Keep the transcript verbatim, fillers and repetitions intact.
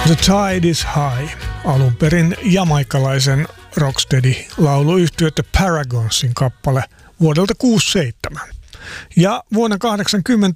The Tide is High, alun perin jamaikalaisen rocksteady-lauluyhtye The Paragonsin kappale vuodelta kuusikymmentäseitsemän. Ja vuonna kahdeksankymmentä